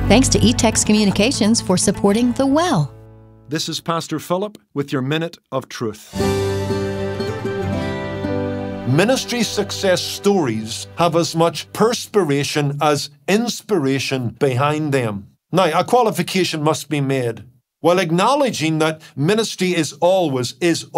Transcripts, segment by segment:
Thanks to eText Communications for supporting The Well. This is Pastor Philip with your Minute of Truth. Ministry success stories have as much perspiration as inspiration behind them. Now, a qualification must be made. While acknowledging that ministry is always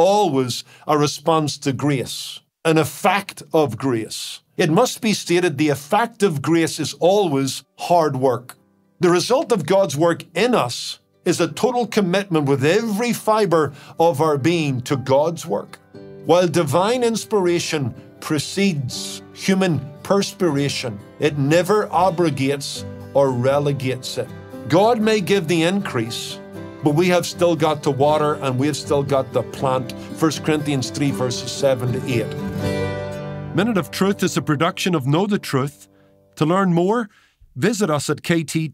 a response to grace, an effect of grace, it must be stated the effect of grace is always hard work. The result of God's work in us is a total commitment with every fiber of our being to God's work. While divine inspiration precedes human perspiration, it never abrogates or relegates it. God may give the increase, but we have still got to water and we have still got to plant. 1 Corinthians 3 verses 7 to 8. Minute of Truth is a production of Know the Truth. To learn more, visit us at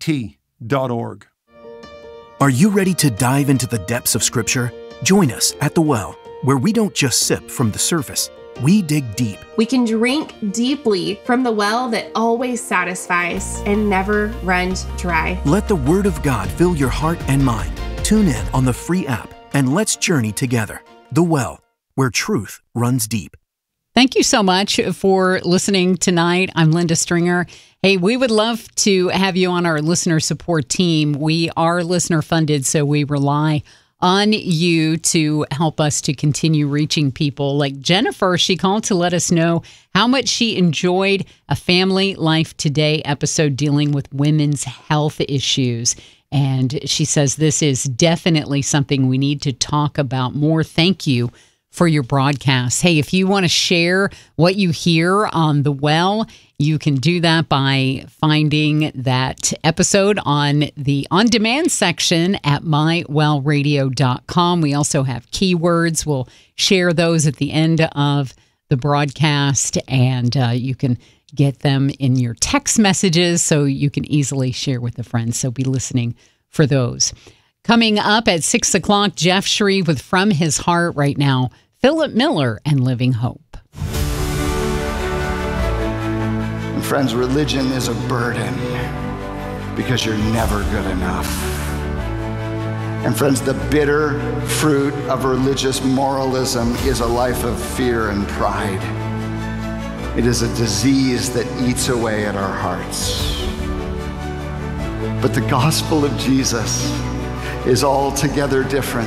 ktt.org. Are you ready to dive into the depths of Scripture? Join us at The Well, where we don't just sip from the surface, we dig deep. We can drink deeply from the well that always satisfies and never runs dry. Let the Word of God fill your heart and mind. Tune in on the free app and let's journey together. The Well, where truth runs deep. Thank you so much for listening tonight. I'm Linda Stringer. Hey, we would love to have you on our listener support team. We are listener funded, so we rely on you to help us to continue reaching people. Like Jennifer, she called to let us know how much she enjoyed a Family Life Today episode dealing with women's health issues. And she says this is definitely something we need to talk about more. Thank you for your broadcast. Hey, if you want to share what you hear on The Well, you can do that by finding that episode on the on-demand section at mywellradio.com. We also have keywords. We'll share those at the end of the broadcast, and you can get them in your text messages so you can easily share with a friend. So be listening for those. Coming up at 6 o'clock, Jeff Shreve with From His Heart. Right now, Philip Miller and Living Hope. And friends, religion is a burden because you're never good enough. And friends, the bitter fruit of religious moralism is a life of fear and pride. It is a disease that eats away at our hearts. But the gospel of Jesus is altogether different.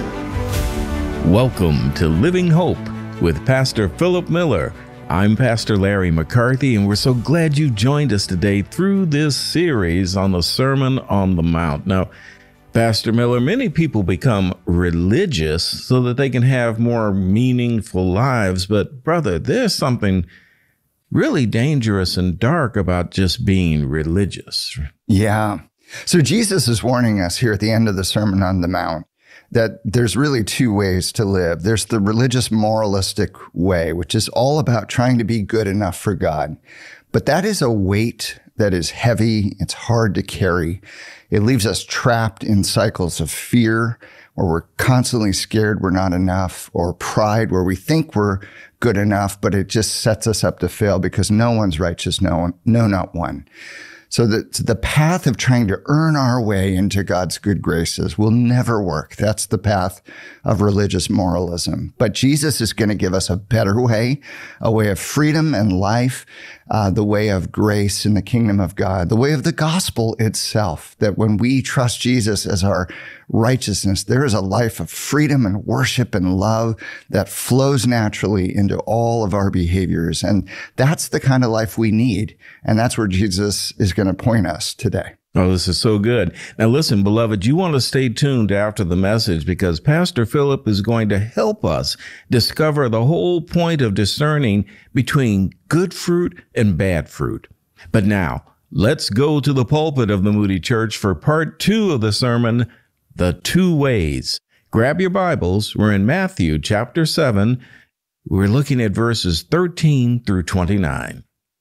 Welcome to Living Hope with Pastor Philip Miller. I'm Pastor Larry McCarthy, and we're so glad you joined us today through this series on the Sermon on the Mount. Now, Pastor Miller, many people become religious so that they can have more meaningful lives. But brother, there's something really dangerous and dark about just being religious. Yeah. So Jesus is warning us here at the end of the Sermon on the Mount that there's really two ways to live. There's the religious moralistic way, which is all about trying to be good enough for God. But that is a weight that is heavy. It's hard to carry. It leaves us trapped in cycles of fear, where we're constantly scared we're not enough, or pride, where we think we're good enough, but it just sets us up to fail because no one's righteous, no, not one. So the path of trying to earn our way into God's good graces will never work. That's the path of religious moralism. But Jesus is going to give us a better way, a way of freedom and life, the way of grace in the kingdom of God, the way of the gospel itself, that when we trust Jesus as our righteousness, there is a life of freedom and worship and love that flows naturally into all of our behaviors. And that's the kind of life we need. And that's where Jesus is going to point us today. Oh, this is so good. Now, listen, beloved, you want to stay tuned after the message because Pastor Philip is going to help us discover the whole point of discerning between good fruit and bad fruit. But now, let's go to the pulpit of the Moody Church for part 2 of the sermon, The Two Ways. Grab your Bibles. We're in Matthew chapter 7. We're looking at verses 13 through 29.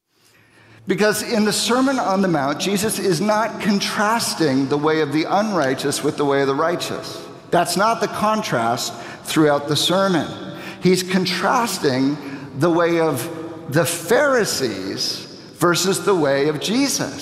Because in the Sermon on the Mount, Jesus is not contrasting the way of the unrighteous with the way of the righteous. That's not the contrast throughout the sermon. He's contrasting the way of the Pharisees versus the way of Jesus.